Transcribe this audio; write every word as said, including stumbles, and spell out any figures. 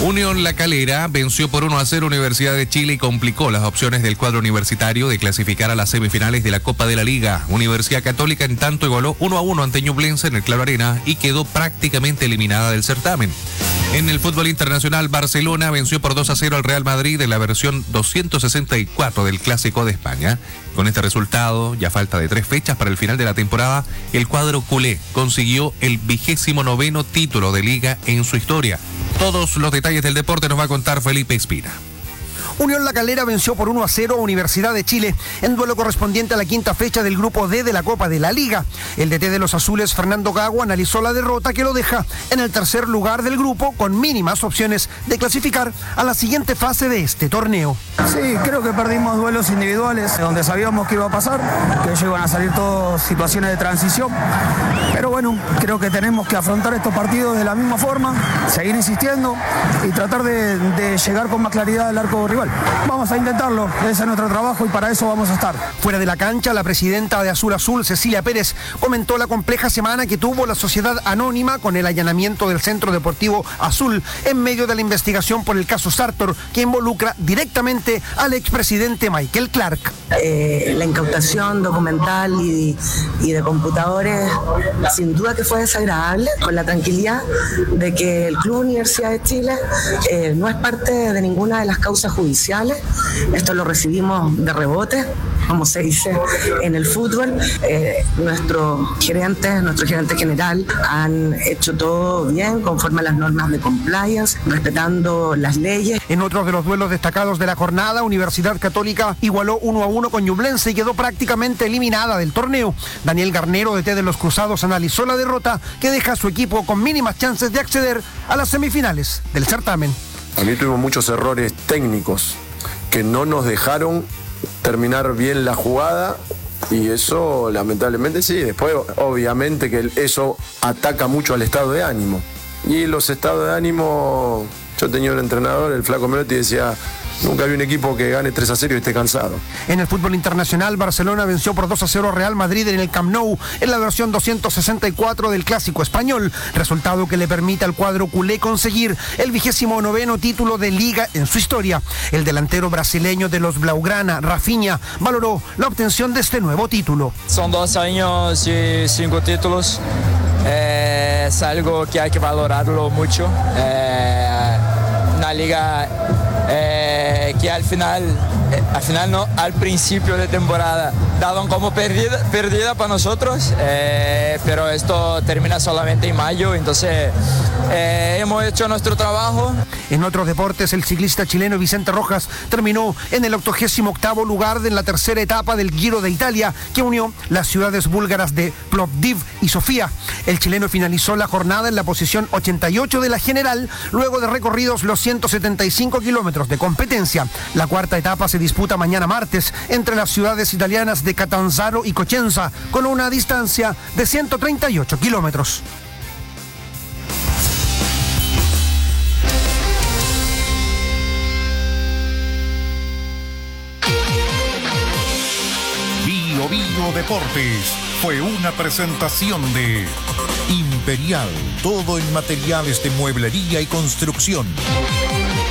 Unión La Calera venció por uno a cero Universidad de Chile y complicó las opciones del cuadro universitario de clasificar a las semifinales de la Copa de la Liga. Universidad Católica en tanto igualó uno a uno ante Ñublense en el Claro Arena y quedó prácticamente eliminada del certamen. En el fútbol internacional, Barcelona venció por dos a cero al Real Madrid en la versión doscientos sesenta y cuatro del Clásico de España. Con este resultado, ya falta de tres fechas para el final de la temporada, el cuadro culé consiguió el vigésimo noveno título de liga en su historia. Todos los detalles del deporte nos va a contar Felipe Espina. Unión La Calera venció por uno a cero a Universidad de Chile en duelo correspondiente a la quinta fecha del Grupo D de la Copa de la Liga. El D T de los azules, Fernando Gago, analizó la derrota que lo deja en el tercer lugar del grupo con mínimas opciones de clasificar a la siguiente fase de este torneo. Sí, creo que perdimos duelos individuales donde sabíamos que iba a pasar, que ellos iban a salir todas situaciones de transición. Pero bueno, creo que tenemos que afrontar estos partidos de la misma forma, seguir insistiendo y tratar de, de llegar con más claridad al arco rival. Vamos a intentarlo, ese es nuestro trabajo y para eso vamos a estar. Fuera de la cancha, la presidenta de Azul Azul, Cecilia Pérez, comentó la compleja semana que tuvo la sociedad anónima con el allanamiento del Centro Deportivo Azul en medio de la investigación por el caso Sartor, que involucra directamente al expresidente Michael Clark. Eh, la incautación documental y, y de computadores sin duda que fue desagradable, con la tranquilidad de que el Club Universidad de Chile eh, no es parte de ninguna de las causas judiciales. Esto lo recibimos de rebote, como se dice en el fútbol. Eh, nuestros gerentes, nuestro gerente general han hecho todo bien, conforme a las normas de compliance, respetando las leyes. En otro de los duelos destacados de la jornada, Universidad Católica igualó uno a uno con Ñublense y quedó prácticamente eliminada del torneo. Daniel Garnero, D T de los Cruzados, analizó la derrota que deja a su equipo con mínimas chances de acceder a las semifinales del certamen. A mí tuvimos muchos errores técnicos que no nos dejaron terminar bien la jugada y eso lamentablemente sí. Después obviamente que eso ataca mucho al estado de ánimo. Y los estados de ánimo, yo tenía un entrenador, el Flaco Melotti, decía: nunca vi un equipo que gane tres a cero y esté cansado. En el fútbol internacional, Barcelona venció por dos a cero a Real Madrid en el Camp Nou en la versión doscientos sesenta y cuatro del Clásico Español, resultado que le permite al cuadro culé conseguir el vigésimo noveno título de liga en su historia. El delantero brasileño de los Blaugrana, Rafinha, valoró la obtención de este nuevo título. Son dos años y cinco títulos. Eh, es algo que hay que valorarlo mucho. Eh, una liga eh, que al final, eh, al final no, al principio de temporada daban como perdida, perdida para nosotros, eh, pero esto termina solamente en mayo, entonces eh, hemos hecho nuestro trabajo. En otros deportes, el ciclista chileno Vicente Rojas terminó en el octogésimo octavo lugar de la tercera etapa del Giro de Italia, que unió las ciudades búlgaras de Plovdiv y Sofía. El chileno finalizó la jornada en la posición ochenta y ocho de la general, luego de recorridos los ciento setenta y cinco kilómetros de competencia. La cuarta etapa se disputa mañana martes entre las ciudades italianas de Catanzaro y Cosenza, con una distancia de ciento treinta y ocho kilómetros. Bio Bio Deportes fue una presentación de Imperial, todo en materiales de mueblería y construcción.